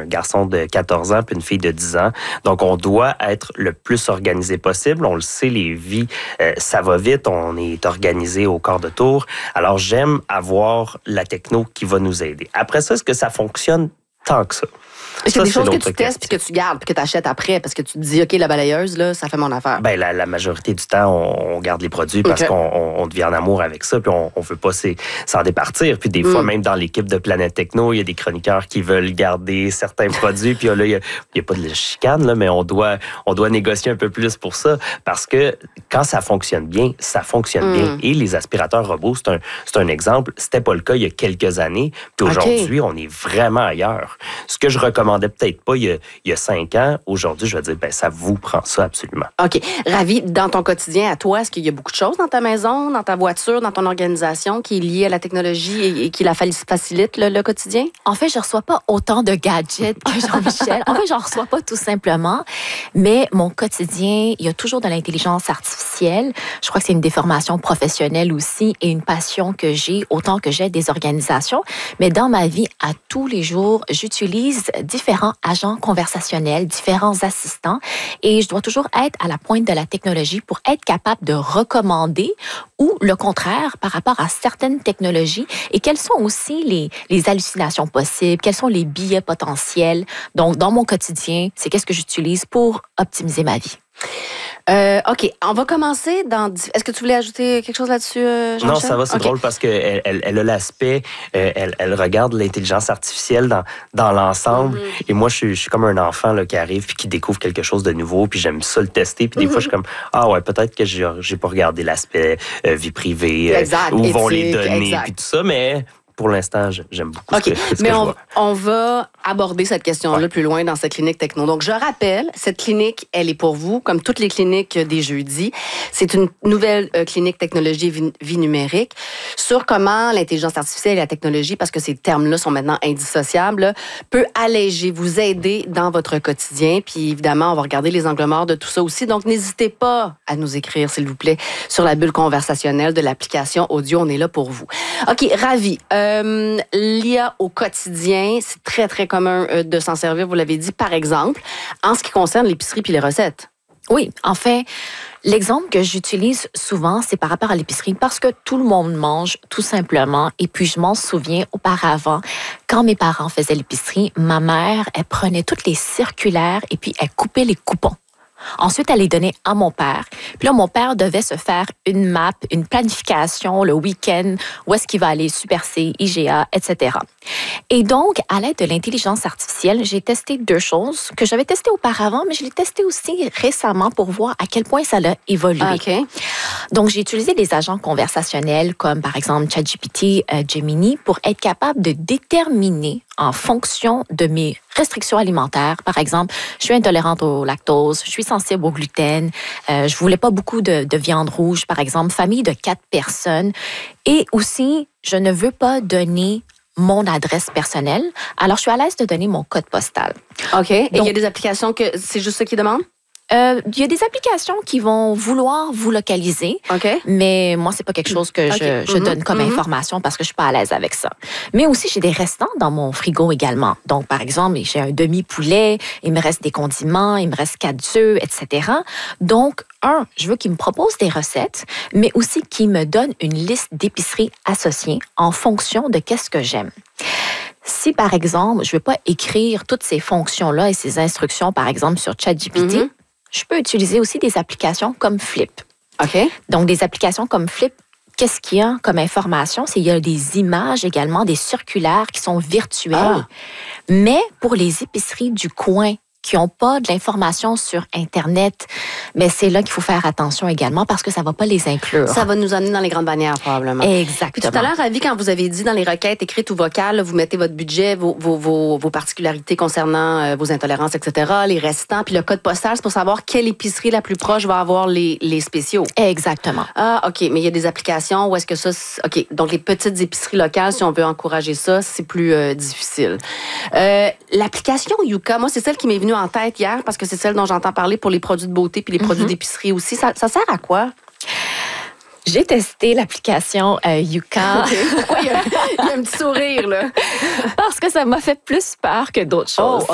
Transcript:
garçon de 14 ans puis une fille de 10 ans. Donc, on doit être le plus organisé possible. On le sait, les vies, ça va vite. On est organisé au quart de tour. Alors, j'aime avoir la techno qui va nous aider. Après ça, est-ce que ça fonctionne tant que ça? Est-ce qu'il y a des choses que tu testes puis que tu gardes puis que tu achètes après parce que tu te dis, OK, la balayeuse, là, ça fait mon affaire? Ben, la majorité du temps, on garde les produits parce qu'on devient en amour avec ça puis on veut pas s'en départir. Puis des fois, même dans l'équipe de Planète Techno, il y a des chroniqueurs qui veulent garder certains produits. Puis là, il y a pas de chicane, là, mais on doit négocier un peu plus pour ça parce que quand ça fonctionne bien, ça fonctionne bien. Et les aspirateurs robots, c'est un exemple. C'était pas le cas il y a quelques années. Puis aujourd'hui, on est vraiment ailleurs. Ce que je recommandais peut-être pas il y a 5 ans, aujourd'hui, je vais dire, ça vous prend ça absolument. OK. Ravi, dans ton quotidien à toi, est-ce qu'il y a beaucoup de choses dans ta maison, dans ta voiture, dans ton organisation qui est liée à la technologie et qui la facilite le quotidien? En fait, je reçois pas autant de gadgets que Jean-Michel. En fait, j'en reçois pas tout simplement. Mais mon quotidien, il y a toujours de l'intelligence artificielle. Je crois que c'est une déformation professionnelle aussi et une passion que j'ai, autant que j'ai des organisations. Mais dans ma vie, à tous les jours, j'utilise différents agents conversationnels, différents assistants et je dois toujours être à la pointe de la technologie pour être capable de recommander ou le contraire par rapport à certaines technologies et quelles sont aussi les hallucinations possibles, quels sont les biais potentiels. Donc, dans mon quotidien, c'est qu'est-ce que j'utilise pour optimiser ma vie. OK, on va commencer dans... Est-ce que tu voulais ajouter quelque chose là-dessus, Jean-Michel? Non, ça va, c'est drôle parce qu'elle a l'aspect, elle regarde l'intelligence artificielle dans l'ensemble. Et moi, je suis comme un enfant là, qui arrive puis qui découvre quelque chose de nouveau, puis j'aime ça le tester. Puis des fois, je suis comme, ah ouais, peut-être que j'ai pas regardé l'aspect vie privée, où vont les données, puis tout ça, mais... Pour l'instant, j'aime beaucoup OK, mais on va aborder cette question-là plus loin dans cette clinique techno. Donc, je rappelle, cette clinique, elle est pour vous, comme toutes les cliniques des jeudis. C'est une nouvelle clinique technologie vie numérique sur comment l'intelligence artificielle et la technologie, parce que ces termes-là sont maintenant indissociables, peut alléger, vous aider dans votre quotidien. Puis, évidemment, on va regarder les angles morts de tout ça aussi. Donc, n'hésitez pas à nous écrire, s'il vous plaît, sur la bulle conversationnelle de l'application audio. On est là pour vous. OK, ravi. L'IA au quotidien, c'est très, très commun de s'en servir, vous l'avez dit, par exemple, en ce qui concerne l'épicerie puis les recettes. Oui, en fait, l'exemple que j'utilise souvent, c'est par rapport à l'épicerie parce que tout le monde mange tout simplement. Et puis, je m'en souviens auparavant, quand mes parents faisaient l'épicerie, ma mère, elle prenait toutes les circulaires et puis elle coupait les coupons. Ensuite, elle les donnait à mon père. Puis là, mon père devait se faire une map, une planification le week-end, où est-ce qu'il va aller, Super C, IGA, etc. Et donc, à l'aide de l'intelligence artificielle, j'ai testé 2 choses que j'avais testées auparavant, mais je l'ai testé aussi récemment pour voir à quel point ça a évolué. Okay. Donc, j'ai utilisé des agents conversationnels comme, par exemple, ChatGPT, Gemini, pour être capable de déterminer en fonction de mes restrictions alimentaires. Par exemple, je suis intolérante au lactose, je suis sensible au gluten, je voulais pas beaucoup de viande rouge, par exemple, famille de 4 personnes. Et aussi, je ne veux pas donner mon adresse personnelle. Alors, je suis à l'aise de donner mon code postal. OK. Et il y a des applications que c'est juste ça qu'ils demandent? Il y a des applications qui vont vouloir vous localiser, mais moi, c'est pas quelque chose que je donne comme information parce que je suis pas à l'aise avec ça. Mais aussi, j'ai des restants dans mon frigo également. Donc, par exemple, j'ai un demi-poulet, il me reste des condiments, il me reste 4 œufs, etc. Donc, je veux qu'il me propose des recettes, mais aussi qu'il me donne une liste d'épiceries associées en fonction de qu'est-ce que j'aime. Si, par exemple, je ne veux pas écrire toutes ces fonctions-là et ces instructions, par exemple, sur ChatGPT, je peux utiliser aussi des applications comme Flip. OK. Donc, des applications comme Flip, qu'est-ce qu'il y a comme information? Il y a des images également, des circulaires qui sont virtuels. Mais pour les épiceries du coin, qui n'ont pas de l'information sur Internet, mais c'est là qu'il faut faire attention également parce que ça ne va pas les inclure. Ça va nous amener dans les grandes bannières, probablement. Exactement. Puis tout à l'heure, Ravi, quand vous avez dit dans les requêtes écrites ou vocales, vous mettez votre budget, vos particularités concernant vos intolérances, etc., les restants, puis le code postal, c'est pour savoir quelle épicerie la plus proche va avoir les spéciaux. Exactement. Ah, OK. Mais il y a des applications où est-ce que ça... OK. Donc, les petites épiceries locales, si on veut encourager ça, c'est plus difficile. L'application Yuka, moi, c'est celle qui m'est venue en tête hier parce que c'est celle dont j'entends parler pour les produits de beauté puis les produits d'épicerie aussi. Ça sert à quoi? J'ai testé l'application Yuka. Okay. Pourquoi il y a un petit sourire, là? Parce que ça m'a fait plus peur que d'autres choses.